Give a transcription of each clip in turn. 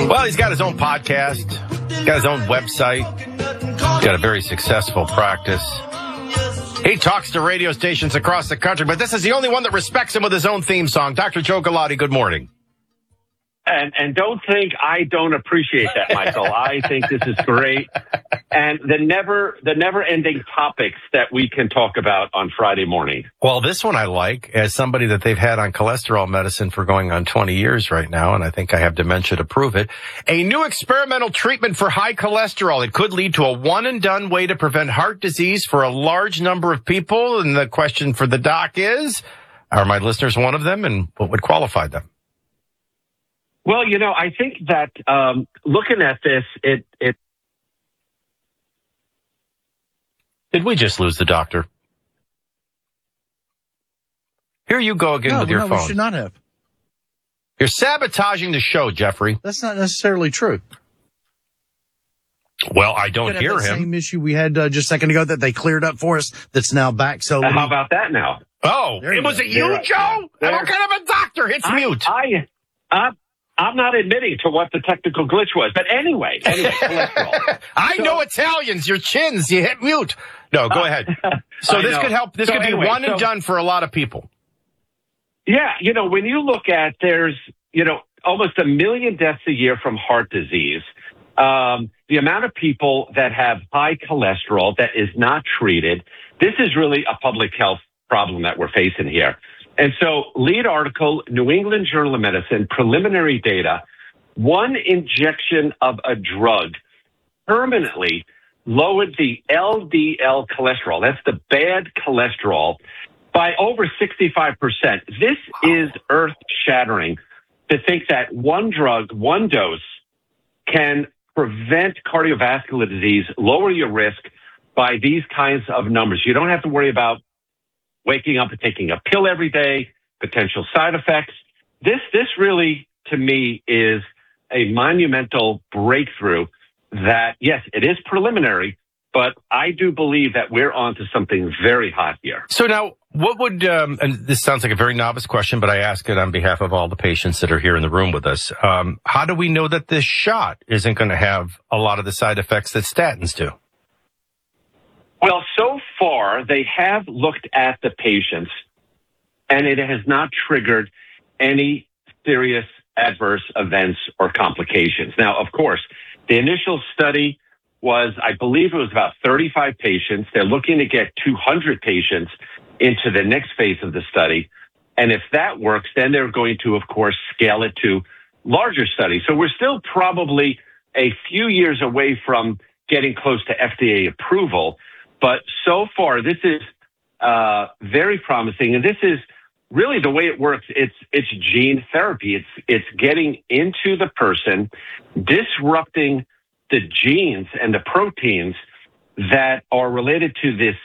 Well, he's got his own podcast, got his own website, got a very successful practice. He talks to radio stations across the country, but this is the only one that respects him with his own theme song. Dr. Joe Galati, good morning. And don't think I don't appreciate that, Michael. I think this is great. And the never-ending topics that we can talk about on Friday morning. Well, this one I like as somebody that they've had on cholesterol medicine for going on 20 years right now, and I think I have dementia to prove it. A new experimental treatment for high cholesterol. It could lead to a one-and-done way to prevent heart disease for a large number of people. And the question for the doc is, are my listeners one of them, and what would qualify them? Well, I think that looking at this, it Did we just lose the doctor? Here you go again with your phone. No, we should not have. You're sabotaging the show, Jeffrey. That's not necessarily true. Well, I don't hear him. Same issue we had just a second ago that they cleared up for us that's now back. So how about that now? Oh, was it you, Joe? What kind of a doctor hits mute? I'm not admitting to what the technical glitch was. But anyway, cholesterol. I know Italians, your chins, you hit mute. No, go ahead. So this could help. This could be one and done for a lot of people. Yeah, when you look at there's, almost 1 million deaths a year from heart disease. The amount of people that have high cholesterol that is not treated, this is really a public health problem that we're facing here. And so, lead article, New England Journal of Medicine, preliminary data, one injection of a drug permanently lowered the LDL cholesterol, that's the bad cholesterol, by over 65%. This is earth-shattering to think that one drug, one dose, can prevent cardiovascular disease, lower your risk by these kinds of numbers. You don't have to worry about waking up and taking a pill every day, potential side effects. This really, to me, is a monumental breakthrough that, yes, it is preliminary, but I do believe that we're onto something very hot here. So now, what would, and this sounds like a very novice question, but I ask it on behalf of all the patients that are here in the room with us. How do we know that this shot isn't going to have a lot of the side effects that statins do? Well, so far, they have looked at the patients, and it has not triggered any serious adverse events or complications. Now, of course, the initial study was, I believe it was about 35 patients. They're looking to get 200 patients into the next phase of the study. And if that works, then they're going to, of course, scale it to larger studies. So we're still probably a few years away from getting close to FDA approval. But so far, this is very promising, and this is really the way it works. It's gene therapy. It's getting into the person, disrupting the genes and the proteins that are related to this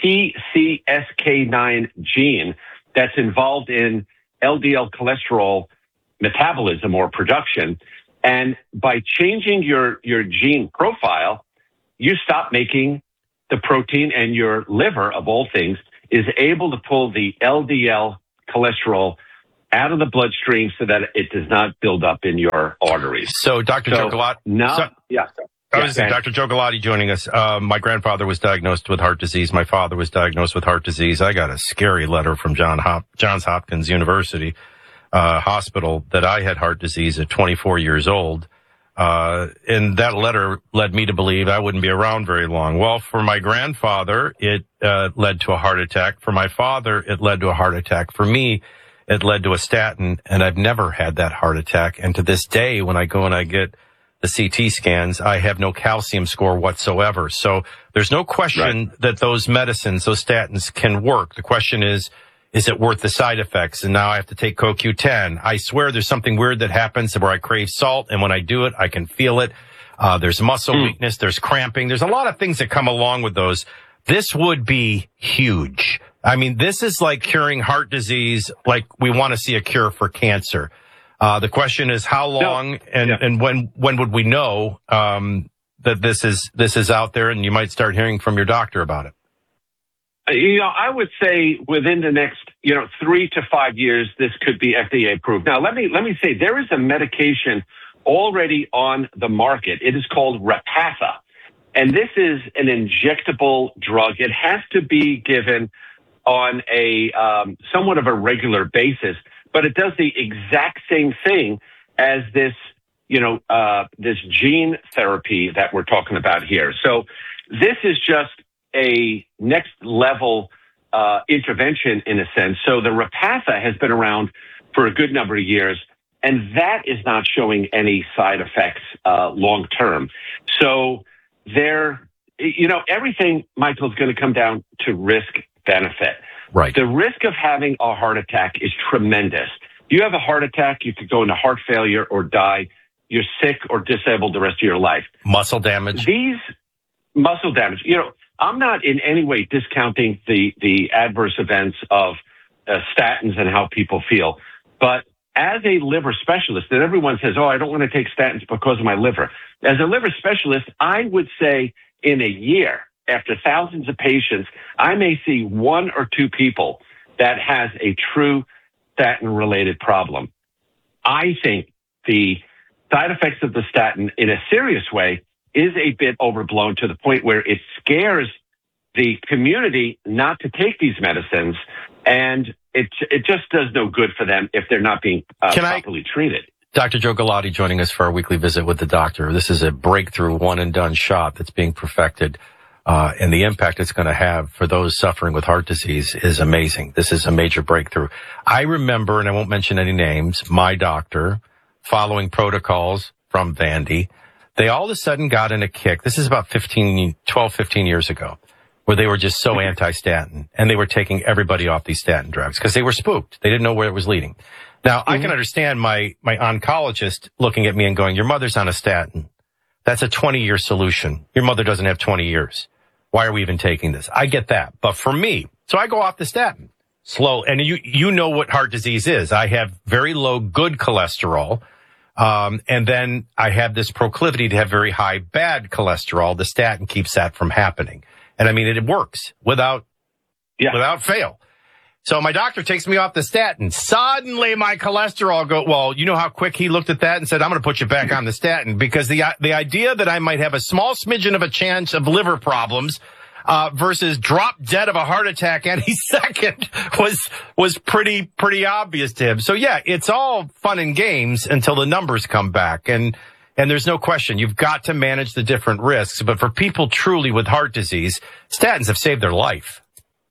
PCSK9 gene that's involved in LDL cholesterol metabolism or production. And by changing your gene profile, you stop making the protein, and your liver, of all things, is able to pull the LDL cholesterol out of the bloodstream so that it does not build up in your arteries. So, Dr. Joe Galati. Dr. Joe Galati joining us. My grandfather was diagnosed with heart disease. My father was diagnosed with heart disease. I got a scary letter from Johns Hopkins University Hospital that I had heart disease at 24 years old. And that letter led me to believe I wouldn't be around very long. Well, for my grandfather, it led to a heart attack. For my father, it led to a heart attack. For me, it led to a statin, and I've never had that heart attack. And to this day, when I go and I get the CT scans, I have no calcium score whatsoever. So there's no question that those medicines, those statins, can work. The question is it worth the side effects? And now I have to take CoQ10. I swear there's something weird that happens where I crave salt, and when I do it, I can feel it. There's muscle weakness, there's cramping. There's a lot of things that come along with those. This would be huge. I mean, this is like curing heart disease, like we want to see a cure for cancer. The question is how long and when would we know that this is out there, and you might start hearing from your doctor about it? I would say within the next, 3 to 5 years, this could be FDA approved. Now, let me say there is a medication already on the market. It is called Repatha. And this is an injectable drug. It has to be given on a somewhat of a regular basis, but it does the exact same thing as this, this gene therapy that we're talking about here. So this is just a next level intervention in a sense. So the Repatha has been around for a good number of years, and that is not showing any side effects long term. So everything, Michael, is going to come down to risk benefit. Right. The risk of having a heart attack is tremendous. You have a heart attack, you could go into heart failure or die. You're sick or disabled the rest of your life. Muscle damage. These muscle damage, I'm not in any way discounting the adverse events of statins and how people feel. But as a liver specialist, and everyone says, I don't want to take statins because of my liver. As a liver specialist, I would say in a year, after thousands of patients, I may see one or two people that has a true statin-related problem. I think the side effects of the statin in a serious way is a bit overblown to the point where it scares the community not to take these medicines, and it just does no good for them if they're not being properly treated. Dr. Joe Galati joining us for our weekly visit with the doctor. This is a breakthrough one-and-done shot that's being perfected, and the impact it's going to have for those suffering with heart disease is amazing. This is a major breakthrough. I remember, and I won't mention any names, my doctor, following protocols from Vandy, they all of a sudden got in a kick. This is about 15 years ago, where they were just so anti-statin, and they were taking everybody off these statin drugs because they were spooked. They didn't know where it was leading. Now, I can understand my oncologist looking at me and going, your mother's on a statin. That's a 20-year solution. Your mother doesn't have 20 years. Why are we even taking this? I get that. But for me, so I go off the statin. Slow. And you know what heart disease is. I have very low good cholesterol. And then I have this proclivity to have very high bad cholesterol. The statin keeps that from happening. And I mean, it works without fail. So my doctor takes me off the statin. Suddenly my cholesterol well, you know how quick he looked at that and said, I'm going to put you back on the statin, because the idea that I might have a small smidgen of a chance of liver problems, versus drop dead of a heart attack any second was pretty obvious to him. So yeah, it's all fun and games until the numbers come back. And there's no question, you've got to manage the different risks. But for people truly with heart disease, statins have saved their life.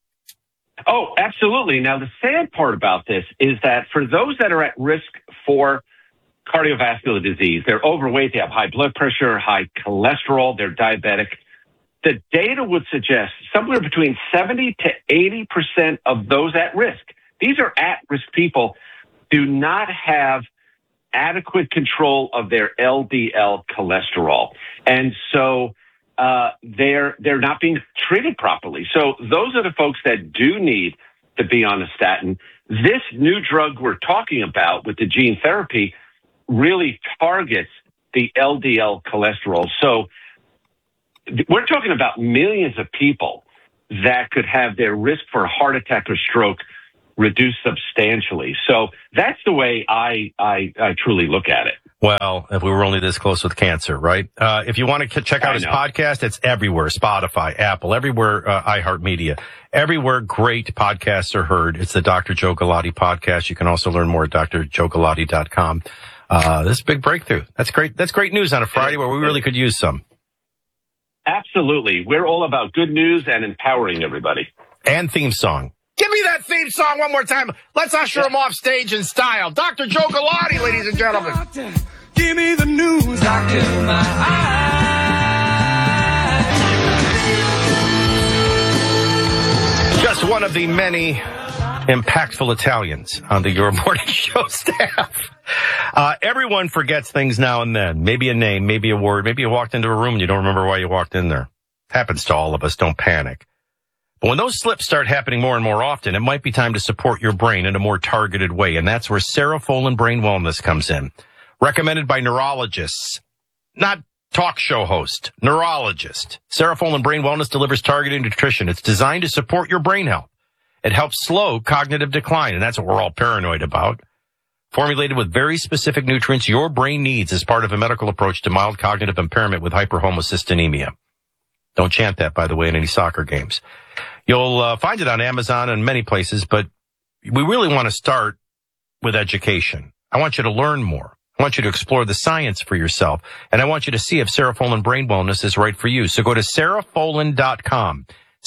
Oh, absolutely. Now, the sad part about this is that for those that are at risk for cardiovascular disease, they're overweight, they have high blood pressure, high cholesterol, they're diabetic, the data would suggest somewhere between 70 to 80% of those at risk, these are at-risk people, do not have adequate control of their LDL cholesterol. And so they're not being treated properly. So those are the folks that do need to be on a statin. This new drug we're talking about with the gene therapy really targets the LDL cholesterol. So we're talking about millions of people that could have their risk for a heart attack or stroke reduced substantially. So that's the way I truly look at it. Well, if we were only this close with cancer, right? If you want to check out his podcast, it's everywhere. Spotify, Apple, everywhere, iHeartMedia. Everywhere great podcasts are heard. It's the Dr. Joe Galati podcast. You can also learn more at drjoegalati.com. This is a big breakthrough. That's great. That's great news on a Friday where we really could use some. Absolutely. We're all about good news and empowering everybody. And theme song. Give me that theme song one more time. Let's usher him off stage in style. Dr. Joe Galati, ladies and gentlemen. Doctor, give me the news, doctor, my eyes. Just one of the many impactful Italians on the Your Morning Show staff. Everyone forgets things now and then. Maybe a name, maybe a word. Maybe you walked into a room and you don't remember why you walked in there. Happens to all of us. Don't panic. But when those slips start happening more and more often, it might be time to support your brain in a more targeted way. And that's where Serofolin Brain Wellness comes in. Recommended by neurologists, not talk show host, neurologist. Serofolin Brain Wellness delivers targeted nutrition. It's designed to support your brain health. It helps slow cognitive decline, and that's what we're all paranoid about. formulated with very specific nutrients your brain needs as part of a medical approach to mild cognitive impairment with hyperhomocystinemia. Don't chant that, by the way, in any soccer games. You'll find it on Amazon and many places, but we really want to start with education. I want you to learn more. I want you to explore the science for yourself, and I want you to see if Cerefolin Brain Wellness is right for you. So go to Cerefolin.com,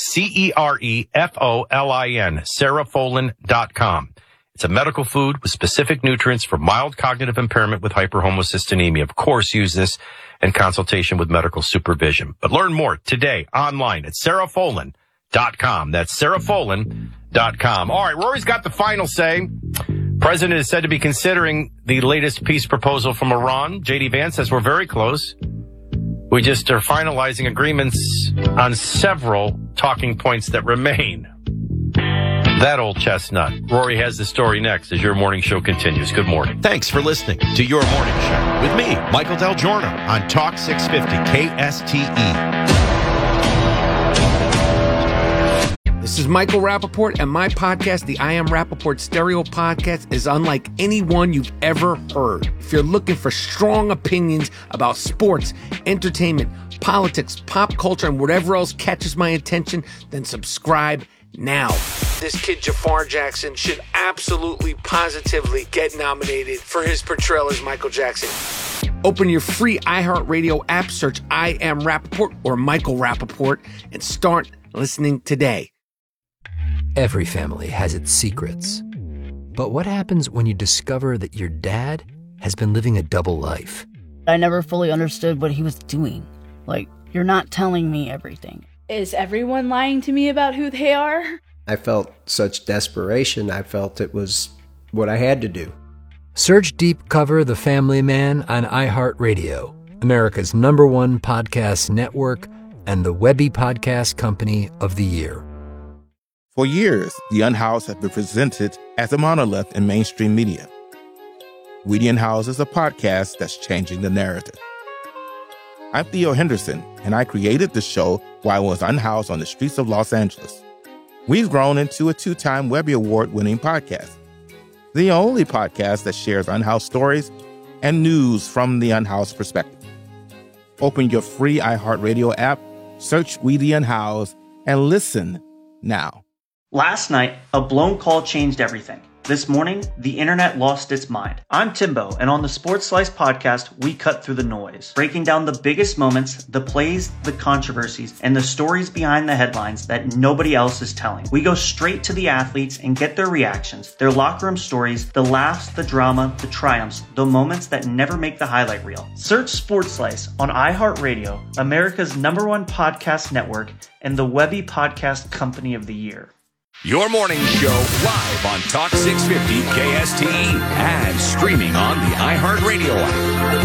Cerefolin, Cerefolin.com. It's a medical food with specific nutrients for mild cognitive impairment with hyperhomocystinemia. Of course, use this in consultation with medical supervision. But learn more today online at Cerefolin.com. That's Cerefolin.com. All right, Rory's got the final say. President is said to be considering the latest peace proposal from Iran. J.D. Vance says we're very close. We just are finalizing agreements on several talking points that remain. That old chestnut. Rory has the story next as your morning show continues. Good morning. Thanks for listening to Your Morning Show with me, Michael Del Giorno, on Talk 650 KSTE. This is Michael Rappaport, and my podcast, the I Am Rappaport Stereo Podcast, is unlike any one you've ever heard. If you're looking for strong opinions about sports, entertainment, politics, pop culture, and whatever else catches my attention, then subscribe now. This kid Jafar Jackson should absolutely, positively get nominated for his portrayal as Michael Jackson. Open your free iHeartRadio app, search I Am Rappaport or Michael Rappaport, and start listening today. Every family has its secrets. But what happens when you discover that your dad has been living a double life? I never fully understood what he was doing. Like, you're not telling me everything. Is everyone lying to me about who they are? I felt such desperation. I felt it was what I had to do. Search Deep Cover The Family Man on iHeartRadio, America's #1 podcast network and the Webby Podcast Company of the Year. For years, The Unhoused has been presented as a monolith in mainstream media. We The Unhoused is a podcast that's changing the narrative. I'm Theo Henderson, and I created the show while I was unhoused on the streets of Los Angeles. We've grown into a 2-time Webby Award-winning podcast, the only podcast that shares unhoused stories and news from the unhoused perspective. Open your free iHeartRadio app, search We The Unhoused, and listen now. Last night, a blown call changed everything. This morning, the internet lost its mind. I'm Timbo, and on the Sports Slice podcast, we cut through the noise, breaking down the biggest moments, the plays, the controversies, and the stories behind the headlines that nobody else is telling. We go straight to the athletes and get their reactions, their locker room stories, the laughs, the drama, the triumphs, the moments that never make the highlight reel. Search Sports Slice on iHeartRadio, America's #1 podcast network, and the Webby Podcast Company of the Year. Your morning show live on Talk 650 KSTE and streaming on the iHeartRadio app.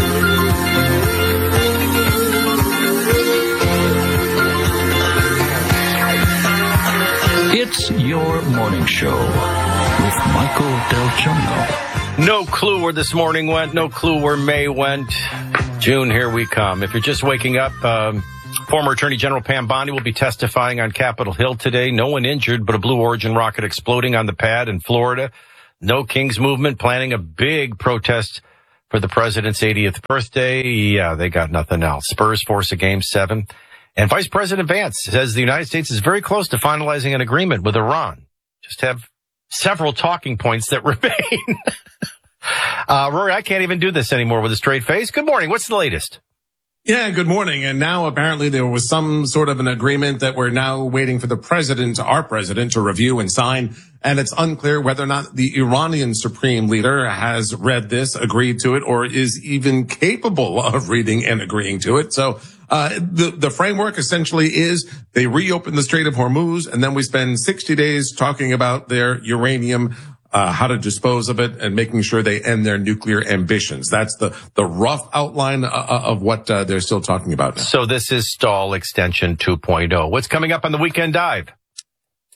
It's Your Morning Show with Michael Del Giorno. No clue where this morning went. No clue where May went. June, here we come. If you're just waking up, former Attorney General Pam Bondi will be testifying on Capitol Hill today. No one injured, but a Blue Origin rocket exploding on the pad in Florida. No Kings Movement planning a big protest for the president's 80th birthday. Yeah, they got nothing else. Spurs force a Game 7. And Vice President Vance says the United States is very close to finalizing an agreement with Iran. Just have several talking points that remain. Rory, I can't even do this anymore with a straight face. Good morning. What's the latest? Yeah, good morning. And now apparently there was some sort of an agreement that we're now waiting for the president, our president, to review and sign. And it's unclear whether or not the Iranian supreme leader has read this, agreed to it, or is even capable of reading and agreeing to it. So the framework essentially is they reopen the Strait of Hormuz, and then we spend 60 days talking about their uranium, how to dispose of it, and making sure they end their nuclear ambitions. That's the rough outline of what they're still talking about now. So this is stall extension 2.0. What's coming up on the Weekend Dive?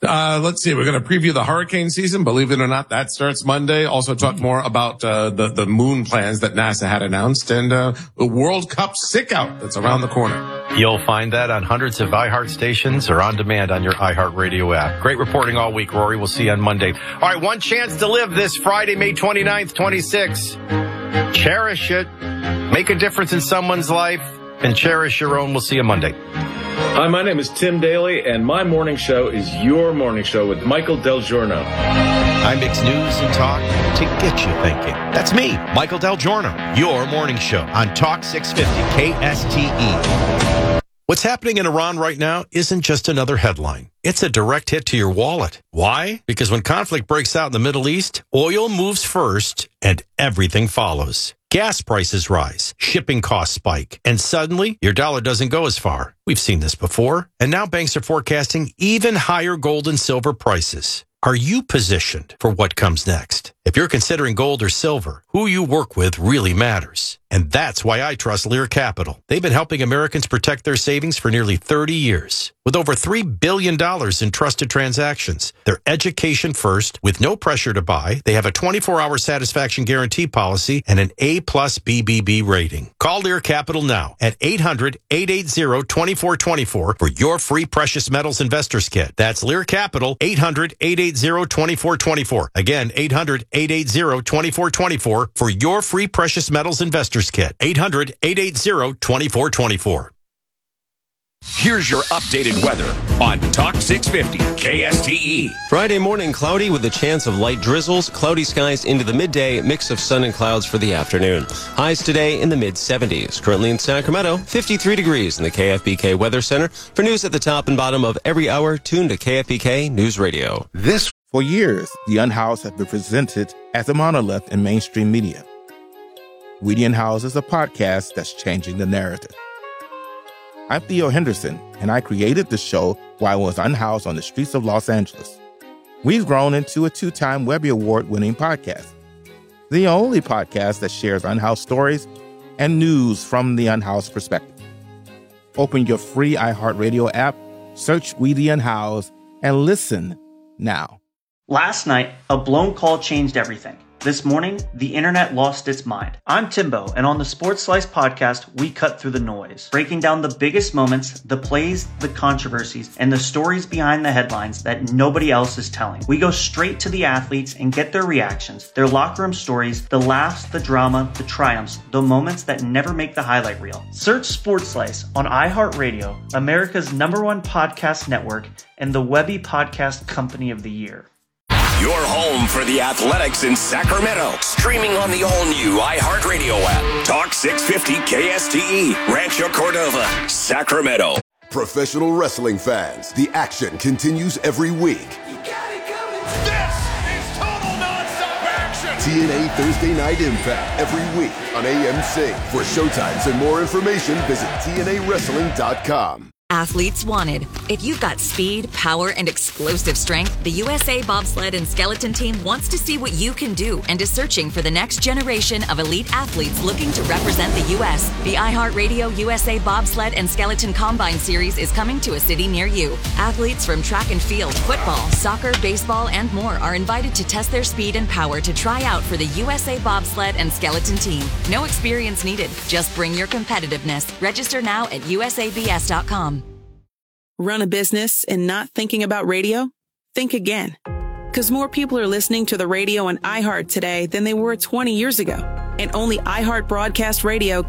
Let's see. We're going to preview the hurricane season. Believe it or not, that starts Monday. Also talk more about the moon plans that NASA had announced and the World Cup sick out that's around the corner. You'll find that on hundreds of iHeart stations or on demand on your iHeart Radio app. Great reporting all week, Rory. We'll see you on Monday. All right, one chance to live this Friday, May 29th, 26. Cherish it. Make a difference in someone's life and cherish your own. We'll see you Monday. Hi, my name is Tim Daly, and my morning show is your morning show with Michael Del Giorno. I mix news and talk to get you thinking. That's me, Michael Del Giorno, your morning show on Talk 650 KSTE. What's happening in Iran right now isn't just another headline. It's a direct hit to your wallet. Why? Because when conflict breaks out in the Middle East, oil moves first and everything follows. Gas prices rise, shipping costs spike, and suddenly your dollar doesn't go as far. We've seen this before, and now banks are forecasting even higher gold and silver prices. Are you positioned for what comes next? If you're considering gold or silver, who you work with really matters. And that's why I trust Lear Capital. They've been helping Americans protect their savings for nearly 30 years. With over $3 billion in trusted transactions, they're education first with no pressure to buy. They have a 24-hour satisfaction guarantee policy and an A+ BBB rating. Call Lear Capital now at 800-880-2424 for your free precious metals investors kit. That's Lear Capital, 800-880-2424. Again, 800-880-2424 for your free precious metals investors kit. 800-880-2424. Here's your updated weather on Talk 650 KSTE. Friday morning cloudy with a chance of light drizzles, cloudy skies into the midday, mix of sun and clouds for the afternoon. Highs today in the mid-70s. Currently in Sacramento, 53 degrees in the KFBK Weather Center. For news at the top and bottom of every hour, tune to KFBK News Radio. For years, the Unhoused have been presented as a monolith in mainstream media. Weedy and House is a podcast that's changing the narrative. I'm Theo Henderson, and I created the show while I was unhoused on the streets of Los Angeles. We've grown into a 2-time Webby Award-winning podcast, the only podcast that shares unhoused stories and news from the unhoused perspective. Open your free iHeartRadio app, search Weedy and House, and listen now. Last night, a blown call changed everything. This morning, the internet lost its mind. I'm Timbo, and on the Sports Slice podcast, we cut through the noise, breaking down the biggest moments, the plays, the controversies, and the stories behind the headlines that nobody else is telling. We go straight to the athletes and get their reactions, their locker room stories, the laughs, the drama, the triumphs, the moments that never make the highlight reel. Search Sports Slice on iHeartRadio, America's #1 podcast network, and the Webby Podcast Company of the Year. Your home for the Athletics in Sacramento. Streaming on the all-new iHeartRadio app. Talk 650 KSTE. Rancho Cordova, Sacramento. Professional wrestling fans, the action continues every week. This is total nonstop action. TNA Thursday Night Impact every week on AMC. For showtimes and more information, visit TNAWrestling.com. Athletes wanted. If you've got speed, power, and explosive strength, the USA Bobsled and Skeleton Team wants to see what you can do and is searching for the next generation of elite athletes looking to represent the U.S. The iHeartRadio USA Bobsled and Skeleton Combine Series is coming to a city near you. Athletes from track and field, football, soccer, baseball, and more are invited to test their speed and power to try out for the USA Bobsled and Skeleton Team. No experience needed. Just bring your competitiveness. Register now at usabs.com. Run a business and not thinking about radio? Think again. Because more people are listening to the radio on iHeart today than they were 20 years ago. And only iHeart Broadcast Radio